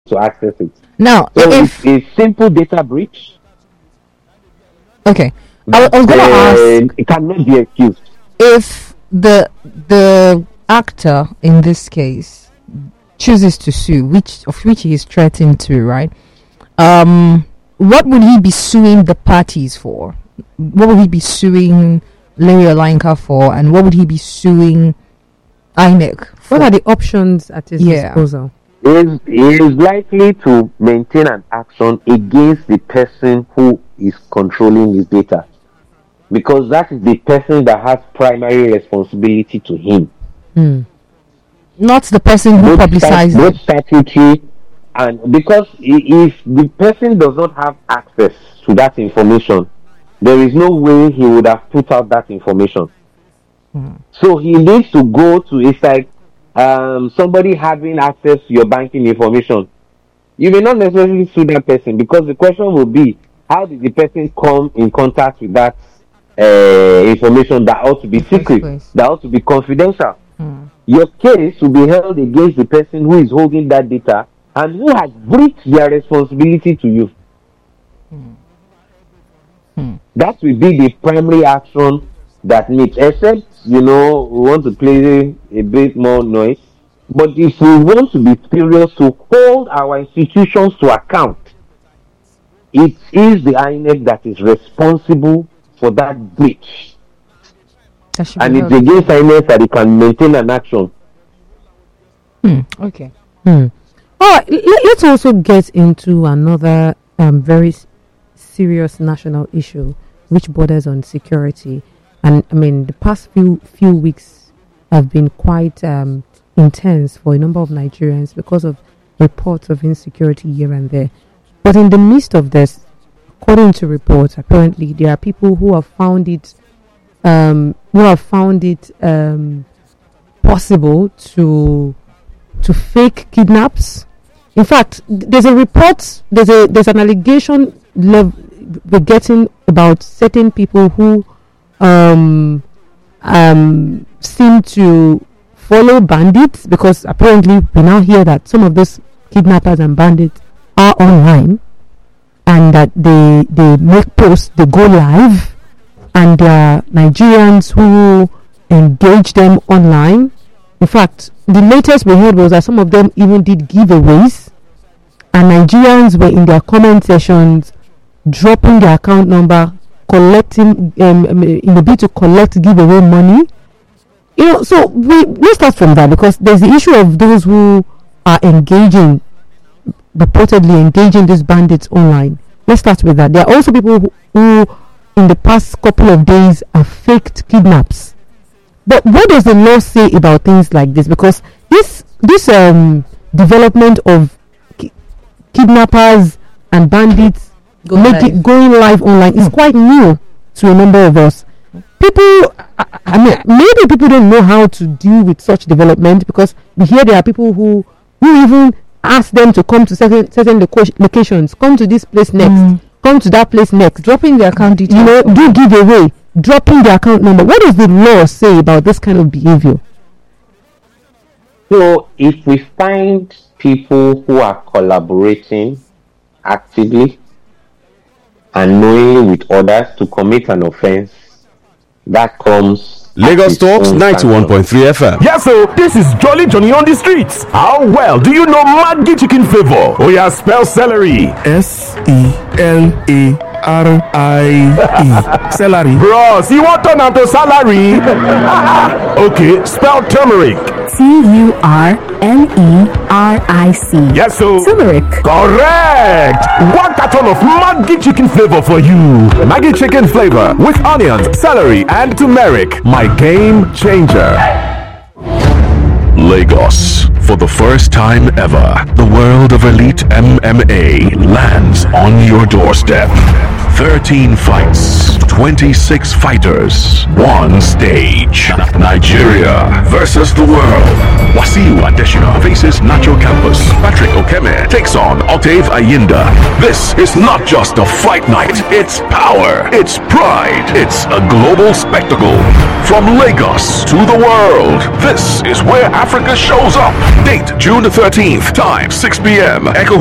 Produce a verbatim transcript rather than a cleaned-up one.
to access it. Now, so if it's a simple data breach. Okay, I, I was going to uh, ask. It cannot be excused. If the the actor in this case chooses to sue, which of which he is threatened to, right? Um, what would he be suing the parties for? What would he be suing Larry Olayinka for, and what would he be suing I N E C for? What are the options at his Yeah. disposal? Is is likely to maintain an action against the person who is controlling his data, because that is the person that has primary responsibility to him. Hmm. Not the person who Both publicized stat- it. both statutory, and because i- if the person does not have access to that information, there is no way he would have put out that information. Hmm. So he needs to go to, it's like um, somebody having access to your banking information. You may not necessarily sue that person, because the question will be, how did the person come in contact with that uh, information that ought to be In the first secret, place. that ought to be confidential? Hmm. Your case will be held against the person who is holding that data and who has breached their responsibility to you. Hmm. Hmm. That will be the primary action that needs, except, you know, we want to play a bit more noise. But if we want to be serious to hold our institutions to account, it is the I N E C that is responsible for that breach. That should And be it's held. against I N E C that it can maintain an action. Hmm. Okay. Hmm. All right, l- let's also get into another um, very s- serious national issue, which borders on security. And I mean, the past few few weeks have been quite um, intense for a number of Nigerians because of reports of insecurity here and there. But in the midst of this, according to reports, apparently there are people who have found it, um, who have found it um, possible to to fake kidnaps. In fact, there's a report, there's a there's an allegation lev- we're getting about certain people who um um seem to follow bandits, because apparently we now hear that some of those kidnappers and bandits are online, and that they they make posts, they go live, and there are Nigerians who engage them online. In fact, the latest we heard was that some of them even did giveaways, and Nigerians were in their comment sections dropping their account number, collecting um, um, in a bid to collect giveaway money. You know, so we let's start from that, because there's the issue of those who are engaging, reportedly engaging these bandits online. Let's start with that. There are also people who, who in the past couple of days have faked kidnaps. But what does the law say about things like this? Because this this um development of ki- kidnappers and bandits Go make live. it going live online is quite new to a number of us. People, I, I mean, maybe people don't know how to deal with such development, because we hear there are people who who even ask them to come to certain certain loco- locations, come to this place next, Mm. come to that place next, Dropping the account details. you know, do giveaway, dropping the account number. What does the law say about this kind of behavior? So if we find people who are collaborating actively and knowingly with others to commit an offense, that comes Lagos at its Talks own ninety-one point three F M. Yes, so this is Jolly Johnny on the streets. How well do you know Maggi chicken flavor? Oh yeah, spell celery. S E L A R I E. Celery. Bros, you want turn am to salary? Okay, spell turmeric. T U R N E R I C. Yes, so Turmeric. correct. One carton of Maggi chicken flavor for you. Maggi chicken flavor with onions, celery, and turmeric. My game changer. Lagos. For the first time ever, the world of elite M M A lands on your doorstep. thirteen fights, twenty-six fighters, one stage. Nigeria versus the world. Wasiu Adesina faces Nacho Campus. Patrick Okeme takes on Octave Ayinda. This is not just a fight night. It's power. It's pride. It's a global spectacle. From Lagos to the world, this is where Africa shows up. Date June the thirteenth. Time six p.m. Echo